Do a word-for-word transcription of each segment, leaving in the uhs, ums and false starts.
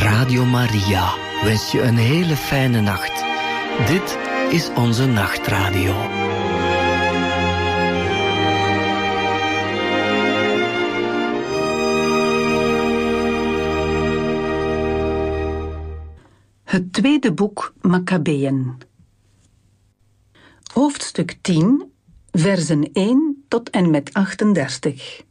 Radio Maria wens je een hele fijne nacht. Dit is onze nachtradio. Het tweede boek Makkabeeën. Hoofdstuk tien, versen één tot en met achtendertig.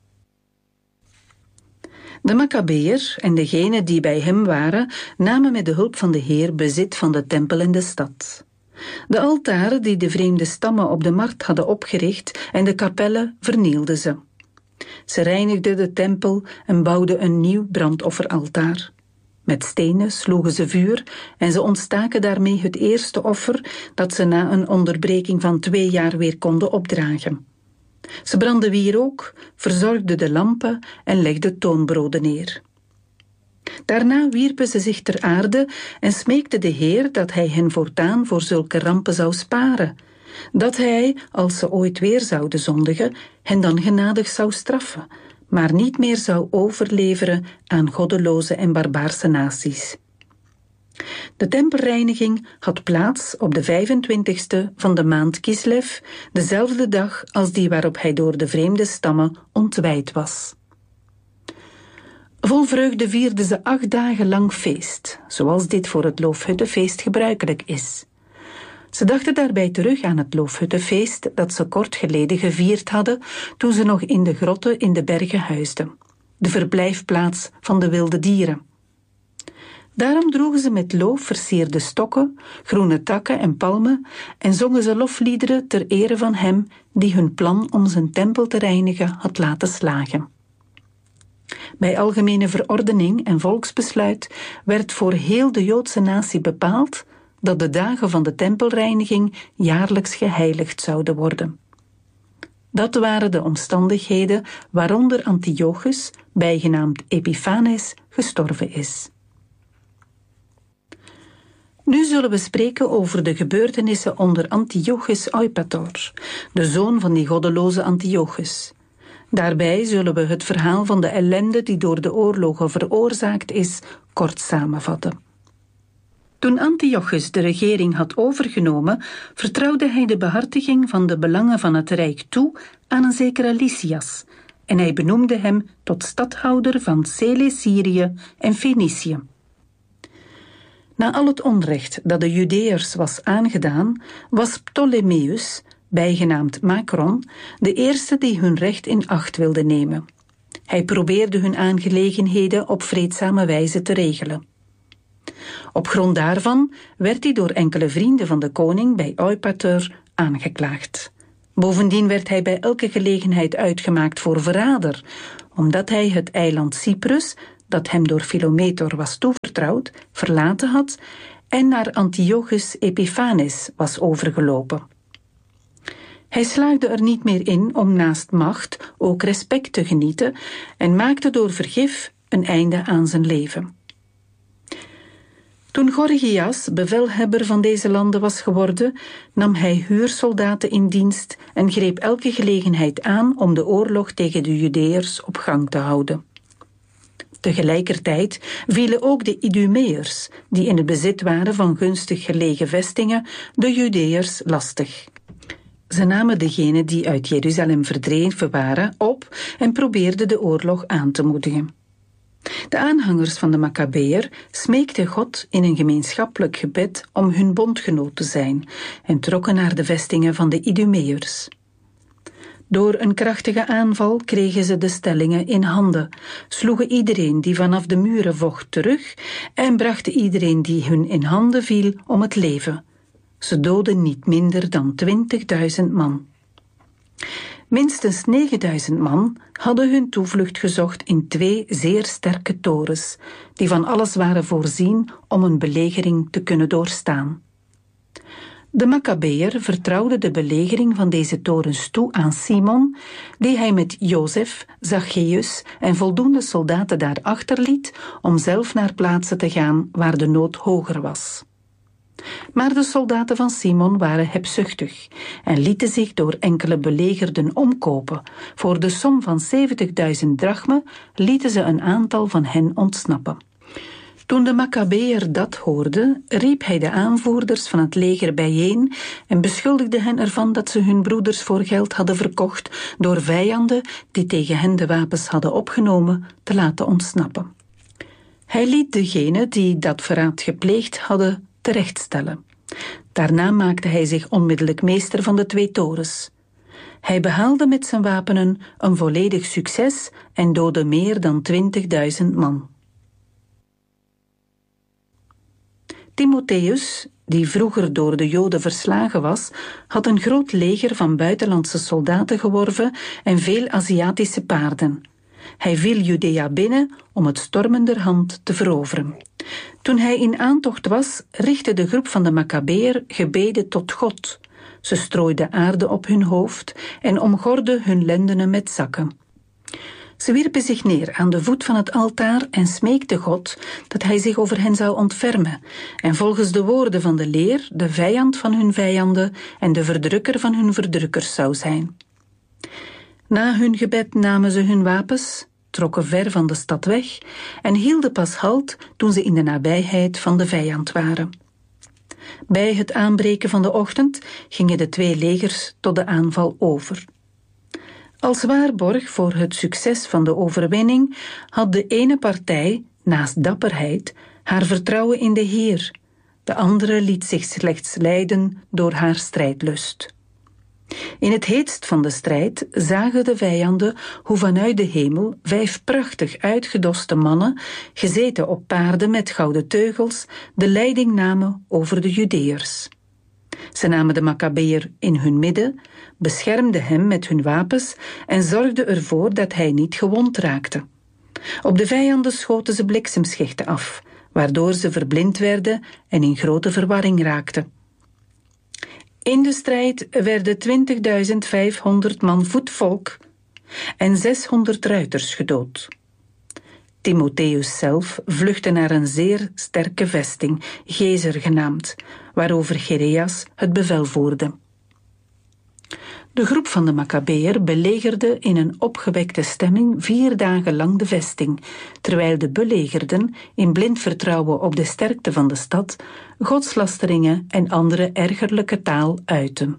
De Makkabeër en degenen die bij hem waren, namen met de hulp van de Heer bezit van de tempel en de stad. De altaren die de vreemde stammen op de markt hadden opgericht en de kapellen vernielden ze. Ze reinigden de tempel en bouwden een nieuw brandofferaltaar. Met stenen sloegen ze vuur en ze ontstaken daarmee het eerste offer dat ze na een onderbreking van twee jaar weer konden opdragen. Ze brandden wierook, verzorgden de lampen en legden toonbroden neer. Daarna wierpen ze zich ter aarde en smeekten de Heer dat hij hen voortaan voor zulke rampen zou sparen, dat hij, als ze ooit weer zouden zondigen, hen dan genadig zou straffen, maar niet meer zou overleveren aan goddeloze en barbaarse naties. De tempelreiniging had plaats op de vijfentwintigste van de maand Kislev, dezelfde dag als die waarop hij door de vreemde stammen ontwijd was. Vol vreugde vierden ze acht dagen lang feest, zoals dit voor het Loofhuttenfeest gebruikelijk is. Ze dachten daarbij terug aan het Loofhuttenfeest dat ze kort geleden gevierd hadden toen ze nog in de grotten in de bergen huisden, de verblijfplaats van de wilde dieren. Daarom droegen ze met loof versierde stokken, groene takken en palmen en zongen ze lofliederen ter ere van hem die hun plan om zijn tempel te reinigen had laten slagen. Bij algemene verordening en volksbesluit werd voor heel de Joodse natie bepaald dat de dagen van de tempelreiniging jaarlijks geheiligd zouden worden. Dat waren de omstandigheden waaronder Antiochus, bijgenaamd Epiphanes, gestorven is. Nu zullen we spreken over de gebeurtenissen onder Antiochus Eupator, de zoon van die goddeloze Antiochus. Daarbij zullen we het verhaal van de ellende die door de oorlogen veroorzaakt is, kort samenvatten. Toen Antiochus de regering had overgenomen, vertrouwde hij de behartiging van de belangen van het rijk toe aan een zekere Lysias, en hij benoemde hem tot stadhouder van Cele-Syrië en Fenicië. Na al het onrecht dat de Judeërs was aangedaan, was Ptolemeus, bijgenaamd Macron, de eerste die hun recht in acht wilde nemen. Hij probeerde hun aangelegenheden op vreedzame wijze te regelen. Op grond daarvan werd hij door enkele vrienden van de koning bij Eupator aangeklaagd. Bovendien werd hij bij elke gelegenheid uitgemaakt voor verrader, omdat hij het eiland Cyprus, dat hem door Philometor was toevertrouwd, verlaten had en naar Antiochus Epiphanes was overgelopen. Hij slaagde er niet meer in om naast macht ook respect te genieten en maakte door vergif een einde aan zijn leven. Toen Gorgias bevelhebber van deze landen was geworden, nam hij huursoldaten in dienst en greep elke gelegenheid aan om de oorlog tegen de Judeërs op gang te houden. Tegelijkertijd vielen ook de Idumeërs, die in het bezit waren van gunstig gelegen vestingen, de Judeërs lastig. Ze namen degenen die uit Jeruzalem verdreven waren op en probeerden de oorlog aan te moedigen. De aanhangers van de Makkabeër smeekten God in een gemeenschappelijk gebed om hun bondgenoot te zijn en trokken naar de vestingen van de Idumeërs. Door een krachtige aanval kregen ze de stellingen in handen, sloegen iedereen die vanaf de muren vocht terug en brachten iedereen die hun in handen viel om het leven. Ze doodden niet minder dan twintigduizend man. Minstens negenduizend man hadden hun toevlucht gezocht in twee zeer sterke torens, die van alles waren voorzien om een belegering te kunnen doorstaan. De Makkabeër vertrouwde de belegering van deze torens toe aan Simon, die hij met Jozef, Zacchaeus en voldoende soldaten daar achterliet om zelf naar plaatsen te gaan waar de nood hoger was. Maar de soldaten van Simon waren hebzuchtig en lieten zich door enkele belegerden omkopen. Voor de som van zeventigduizend drachmen lieten ze een aantal van hen ontsnappen. Toen de Maccabeër dat hoorde, riep hij de aanvoerders van het leger bijeen en beschuldigde hen ervan dat ze hun broeders voor geld hadden verkocht door vijanden die tegen hen de wapens hadden opgenomen te laten ontsnappen. Hij liet degenen die dat verraad gepleegd hadden terechtstellen. Daarna maakte hij zich onmiddellijk meester van de twee torens. Hij behaalde met zijn wapenen een volledig succes en doodde meer dan twintigduizend man. Timotheus, die vroeger door de Joden verslagen was, had een groot leger van buitenlandse soldaten geworven en veel Aziatische paarden. Hij viel Judea binnen om het stormenderhand te veroveren. Toen hij in aantocht was, richtte de groep van de Maccabeër gebeden tot God. Ze strooiden aarde op hun hoofd en omgorden hun lendenen met zakken. Ze wierpen zich neer aan de voet van het altaar en smeekten God dat hij zich over hen zou ontfermen en volgens de woorden van de leer de vijand van hun vijanden en de verdrukker van hun verdrukkers zou zijn. Na hun gebed namen ze hun wapens, trokken ver van de stad weg en hielden pas halt toen ze in de nabijheid van de vijand waren. Bij het aanbreken van de ochtend gingen de twee legers tot de aanval over. Als waarborg voor het succes van de overwinning had de ene partij, naast dapperheid, haar vertrouwen in de Heer. De andere liet zich slechts leiden door haar strijdlust. In het heetst van de strijd zagen de vijanden hoe vanuit de hemel vijf prachtig uitgedoste mannen, gezeten op paarden met gouden teugels, de leiding namen over de Judeërs. Ze namen de Maccabeër in hun midden, beschermden hem met hun wapens en zorgden ervoor dat hij niet gewond raakte. Op de vijanden schoten ze bliksemschichten af, waardoor ze verblind werden en in grote verwarring raakten. In de strijd werden twintigduizend vijfhonderd man voetvolk en zeshonderd ruiters gedood. Timotheus zelf vluchtte naar een zeer sterke vesting, Gezer genaamd, waarover Gereas het bevel voerde. De groep van de Maccabeër belegerde in een opgewekte stemming vier dagen lang de vesting, terwijl de belegerden, in blind vertrouwen op de sterkte van de stad, godslasteringen en andere ergerlijke taal uitten.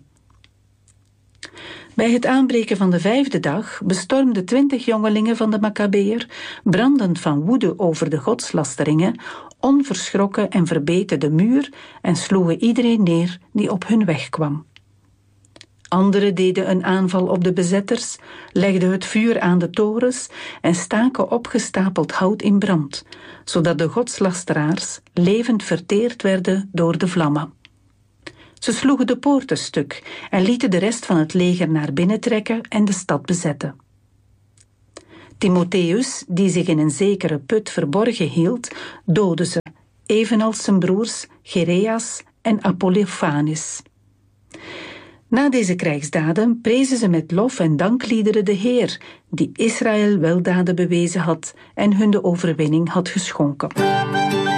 Bij het aanbreken van de vijfde dag bestormden twintig jongelingen van de Maccabeër, brandend van woede over de godslasteringen, onverschrokken en verbeten de muur en sloegen iedereen neer die op hun weg kwam. Anderen deden een aanval op de bezetters, legden het vuur aan de torens en staken opgestapeld hout in brand, zodat de godslasteraars levend verteerd werden door de vlammen. Ze sloegen de poorten stuk en lieten de rest van het leger naar binnen trekken en de stad bezetten. Timotheus, die zich in een zekere put verborgen hield, doodde ze, evenals zijn broers Gereas en Apollofanis. Na deze krijgsdaden prezen ze met lof en dankliederen de Heer, die Israël weldaden bewezen had en hun de overwinning had geschonken.